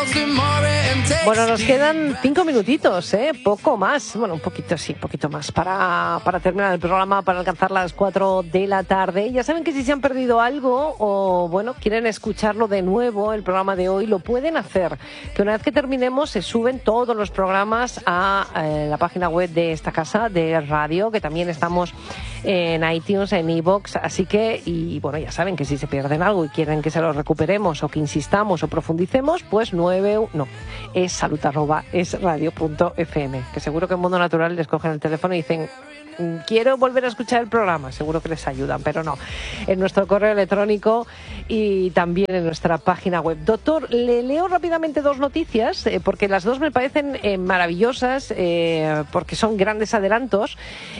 Bueno, nos quedan 5 minutitos, poco más, bueno, un poquito sí, un poquito más para terminar el programa, para alcanzar las 4 de la tarde. Ya saben que si se han perdido algo o, bueno, quieren escucharlo de nuevo, el programa de hoy, lo pueden hacer. Que una vez que terminemos se suben todos los programas a la página web de esta casa de radio, que también estamos en iTunes, en iVoox, así que, y bueno, ya saben que si se pierden algo y quieren que se lo recuperemos o que insistamos o profundicemos, pues es salud@esradio.fm, que seguro que en Mundo Natural les cogen el teléfono y dicen quiero volver a escuchar el programa, seguro que les ayudan, pero no, en nuestro correo electrónico y también en nuestra página web. Doctor, le leo rápidamente 2 noticias, porque las 2 me parecen maravillosas, porque son grandes adelantos,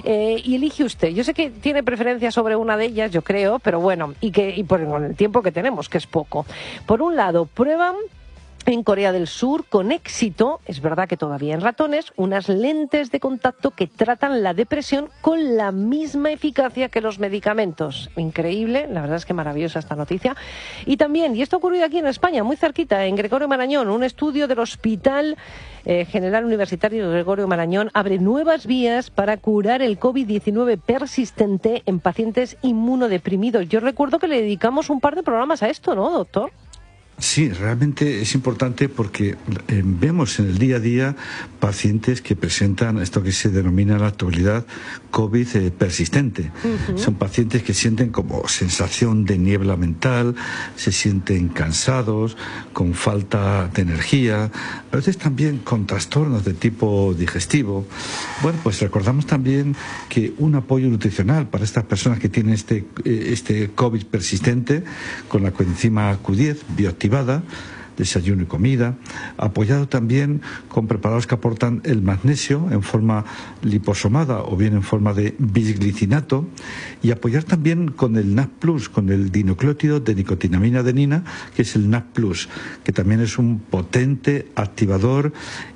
y elige usted. Yo sé que tiene preferencia sobre una de ellas, yo creo, pero bueno, y por el tiempo que tenemos, que es poco. Por un lado, prueban en Corea del Sur, con éxito, es verdad que todavía en ratones, unas lentes de contacto que tratan la depresión con la misma eficacia que los medicamentos. Increíble, la verdad es que maravillosa esta noticia. Y también, y esto ha ocurrido aquí en España, muy cerquita, en Gregorio Marañón, un estudio del Hospital General Universitario de Gregorio Marañón abre nuevas vías para curar el COVID-19 persistente en pacientes inmunodeprimidos. Yo recuerdo que le dedicamos un par de programas a esto, ¿no, doctor? Sí, realmente es importante porque vemos en el día a día pacientes que presentan esto que se denomina en la actualidad COVID persistente. Uh-huh. Son pacientes que sienten como sensación de niebla mental, se sienten cansados, con falta de energía, a veces también con trastornos de tipo digestivo. Bueno, pues recordamos también que un apoyo nutricional para estas personas que tienen este COVID persistente con la coenzima Q10 bioactivada, desayuno y comida, apoyado también con preparados que aportan el magnesio en forma liposomada o bien en forma de bisglicinato, y apoyar también con el NAD+, con el dinucleótido de nicotinamina adenina, que es el NAD+, que también es un potente activador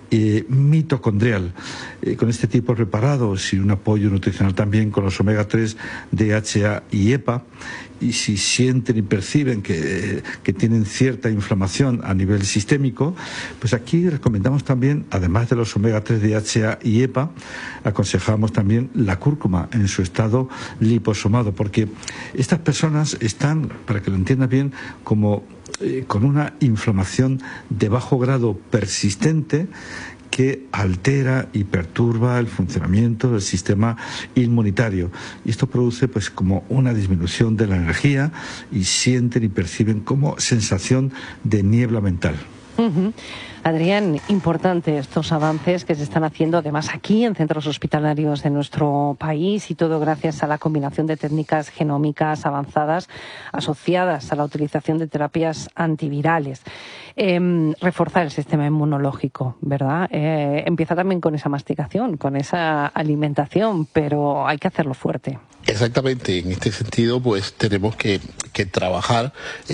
mitocondrial. Con este tipo de preparados y un apoyo nutricional también con los omega 3, DHA y EPA, y si sienten y perciben que tienen cierta inflamación a nivel sistémico, pues aquí recomendamos también, además de los omega 3, DHA y EPA, aconsejamos también la cúrcuma en su estado liposomado, porque estas personas están, para que lo entiendan bien, como con una inflamación de bajo grado persistente que altera y perturba el funcionamiento del sistema inmunitario. Y esto produce pues como una disminución de la energía y sienten y perciben como sensación de niebla mental. Uh-huh. Adrián, importante estos avances que se están haciendo además aquí en centros hospitalarios de nuestro país, y todo gracias a la combinación de técnicas genómicas avanzadas asociadas a la utilización de terapias antivirales. Reforzar el sistema inmunológico, ¿verdad? Empieza también con esa masticación, con esa alimentación, pero hay que hacerlo fuerte. Exactamente, en este sentido pues tenemos que trabajar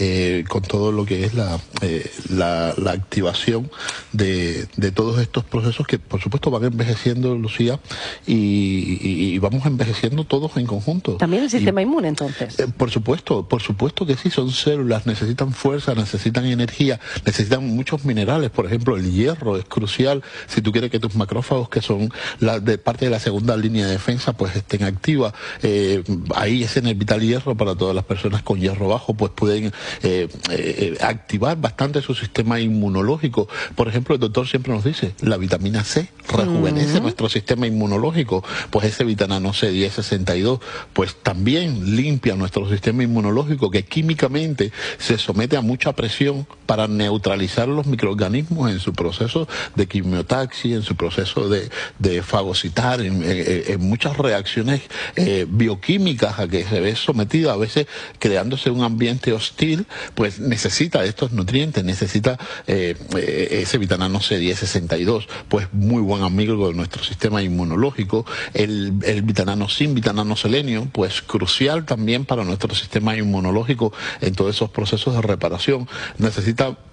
con todo lo que es la activación de todos estos procesos que por supuesto van envejeciendo, Lucía, y vamos envejeciendo todos en conjunto. También el sistema inmune, entonces. Por supuesto que sí, son células, necesitan fuerza, necesitan energía, necesitan muchos minerales. Por ejemplo, el hierro es crucial si tú quieres que tus macrófagos, que son de parte de la segunda línea de defensa, pues estén activas. Ahí es en el vital hierro. Para todas las personas con hierro bajo, pues pueden activar bastante su sistema inmunológico. Por ejemplo, el doctor siempre nos dice, la vitamina C rejuvenece nuestro sistema inmunológico. Pues ese vitamina C 1062 pues también limpia nuestro sistema inmunológico, que químicamente se somete a mucha presión para neutralizar los microorganismos en su proceso de quimiotaxis, en su proceso de fagocitar, en muchas reacciones bioquímicas a que se ve sometida, a veces creándose un ambiente hostil. Pues necesita estos nutrientes, necesita ese vitamina C 1062, pues muy buen amigo de nuestro sistema inmunológico. El vitamina zinc, vitamina selenio, pues crucial también para nuestro sistema inmunológico en todos esos procesos de reparación. Necesita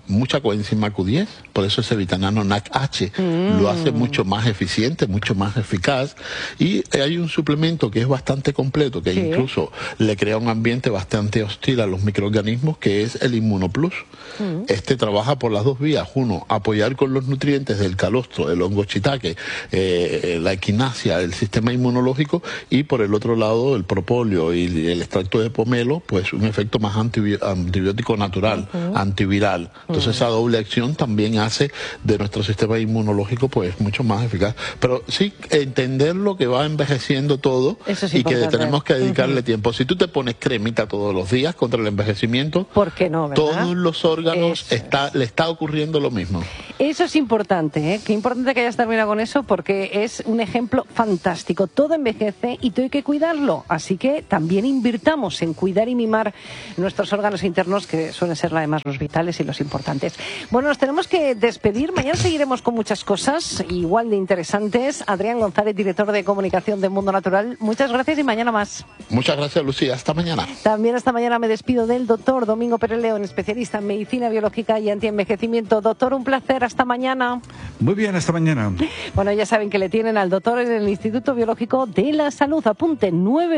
mucha coenzima Q10, por eso ese vitamina NAC-H lo hace mucho más eficiente, mucho más eficaz, y hay un suplemento que es bastante completo, que incluso le crea un ambiente bastante hostil a los microorganismos, que es el Inmunoplus. Este trabaja por las dos vías: uno, apoyar con los nutrientes del calostro, el hongo shiitake, la equinacia, el sistema inmunológico, y por el otro lado el propóleo y el extracto de pomelo, pues un efecto más antibiótico natural, antiviral. Entonces esa doble acción también hace de nuestro sistema inmunológico pues mucho más eficaz. Pero sí, entender lo que va envejeciendo todo y que tenemos que dedicarle tiempo. Si tú te pones cremita todos los días contra el envejecimiento, ¿por qué no, verdad? Todos los órganos le está ocurriendo lo mismo. Eso es importante, ¿eh? Qué importante que hayas terminado con eso, porque es un ejemplo fantástico. Todo envejece y todo hay que cuidarlo. Así que también invirtamos en cuidar y mimar nuestros órganos internos, que suelen ser además los vitales y los importantes. Bueno, nos tenemos que despedir. Mañana seguiremos con muchas cosas igual de interesantes. Adrián González, director de comunicación de Mundo Natural, muchas gracias y mañana más. Muchas gracias, Lucía. Hasta mañana. También esta mañana me despido del doctor Domingo Pérez León, especialista en medicina biológica y antienvejecimiento. Doctor, un placer. Hasta mañana. Muy bien, hasta mañana. Bueno, ya saben que le tienen al doctor en el Instituto Biológico de la Salud. Apunte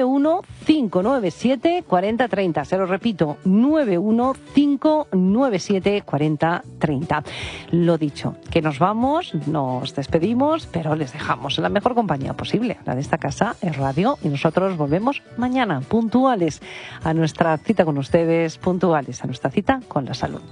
915974030. Se lo repito, 915974030. Lo dicho, que nos vamos, nos despedimos, pero les dejamos en la mejor compañía posible. La de esta casa es radio, y nosotros volvemos mañana, puntuales a nuestra cita con ustedes, puntuales a nuestra cita con la salud.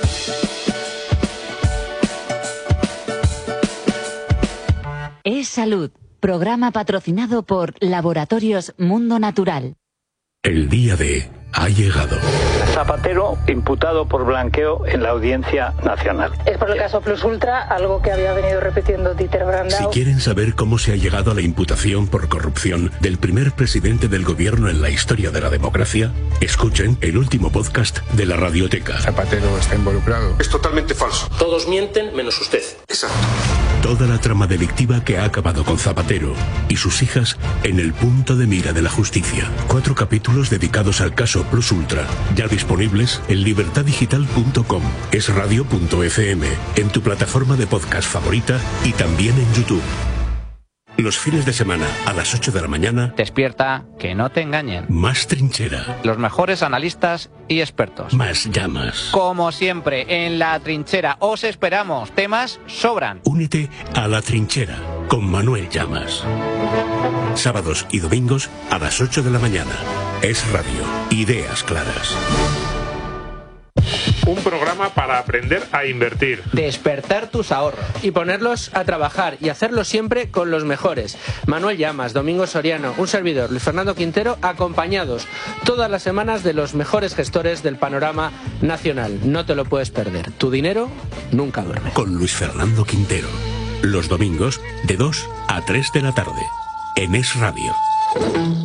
Es Salud, programa patrocinado por Laboratorios Mundo Natural. El día D ha llegado. Zapatero imputado por blanqueo en la Audiencia Nacional. Es por el caso Plus Ultra, algo que había venido repitiendo Dieter Brandau. Si quieren saber cómo se ha llegado a la imputación por corrupción del primer presidente del gobierno en la historia de la democracia, escuchen el último podcast de la Radioteca. Zapatero está involucrado. Es totalmente falso. Todos mienten menos usted. Exacto. Toda la trama delictiva que ha acabado con Zapatero y sus hijas en el punto de mira de la justicia. 4 capítulos dedicados al caso Plus Ultra, ya disponibles en libertadigital.com, esradio.fm, en tu plataforma de podcast favorita y también en YouTube. Los fines de semana, a las 8 de la mañana... Despierta, que no te engañen. Más trinchera. Los mejores analistas y expertos. Más llamas. Como siempre, en La Trinchera. Os esperamos. Temas sobran. Únete a La Trinchera con Manuel Llamas. Sábados y domingos a las 8 de la mañana. Es Radio. Ideas claras. Un programa para aprender a invertir. Despertar tus ahorros. Y ponerlos a trabajar y hacerlo siempre con los mejores. Manuel Llamas, Domingo Soriano, un servidor, Luis Fernando Quintero, acompañados todas las semanas de los mejores gestores del panorama nacional. No te lo puedes perder. Tu dinero nunca duerme. Con Luis Fernando Quintero. Los domingos de 2 a 3 de la tarde. En Es Radio.